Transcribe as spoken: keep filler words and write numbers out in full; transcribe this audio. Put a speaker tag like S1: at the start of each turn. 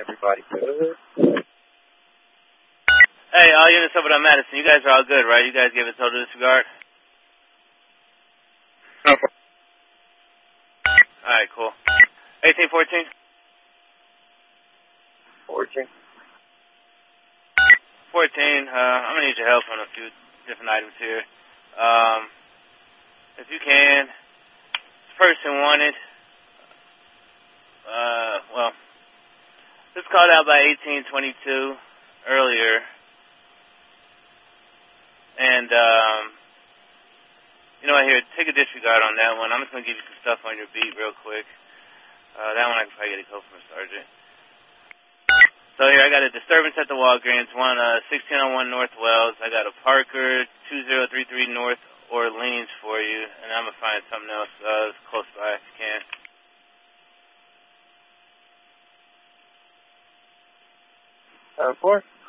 S1: Everybody good?
S2: Hey, all units over on Madison, you guys are all good, right? You guys gave a total disregard?
S1: No.
S2: Alright, cool. eighteen fourteen?
S1: fourteen.
S2: fourteen, uh, I'm gonna need your help on a few different items here. Um, if you can, this person wanted, uh, well, this called out by eighteen twenty-two earlier. And, um, you know what, here, take a disregard on that one. I'm just going to give you some stuff on your beat real quick. Uh, that one I can probably get a code from a sergeant. So here, I got a disturbance at the Walgreens, one uh, sixteen oh one North Wells. I got a Parker two zero three three North Orleans for you, and I'm going to find something else uh, close by if you can.
S1: Uh, four.